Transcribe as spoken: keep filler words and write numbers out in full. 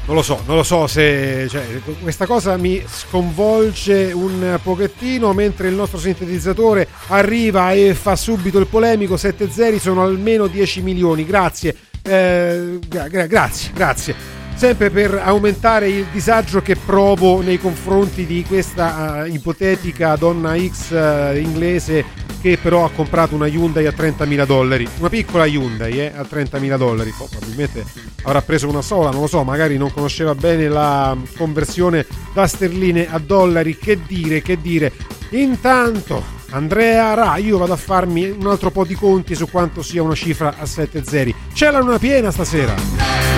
Non lo so, non lo so se cioè, questa cosa mi sconvolge un pochettino, mentre il nostro sintetizzatore arriva e fa subito il polemico. Sette zeri sono almeno dieci milioni. Grazie, eh, gra- grazie, grazie. Sempre per aumentare il disagio che provo nei confronti di questa uh, ipotetica donna X uh, inglese che però ha comprato una Hyundai a trentamila dollari, una piccola Hyundai eh, a trentamila dollari. Poi, probabilmente avrà preso una sola, non lo so, magari non conosceva bene la conversione da sterline a dollari. Che dire, che dire. Intanto Andrea Ra, io vado a farmi un altro po' di conti su quanto sia una cifra a sette zeri. C'è la luna piena stasera.